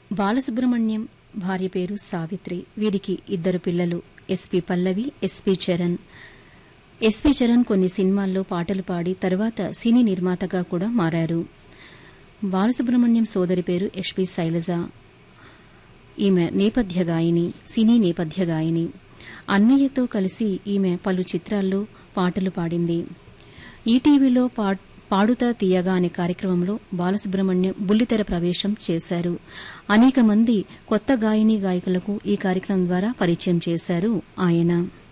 బాలసుబ్రహ్మణ్యం భార్య పేరు సావిత్రి. వీరికి ఇద్దరు పిల్లలు, ఎస్పీ పల్లవి, ఎస్పీ చరణ్. ఎస్పీ చరణ్ కొన్ని సినిమాల్లో పాటలు పాడి తర్వాత సినీ నిర్మాతగా కూడా మారారు. బాలసుబ్రహ్మణ్యం సోదరి పేరు ఎస్పీ శైలజ. ఈమె నేపథ్య గాయని, సినీ నేపథ్య గాయని. అన్నయ్యతో కలిసి ఈమె పలు చిత్రాల్లో పాటలు పాడింది. ఈటీవీలో పాడుతా తీయగా అనే కార్యక్రమంలో బాలసుబ్రహ్మణ్యం బుల్లితెర ప్రవేశం చేశారు. అనేక మంది కొత్త గాయని గాయకులకు ఈ కార్యక్రమం ద్వారా పరిచయం చేశారు ఆయన.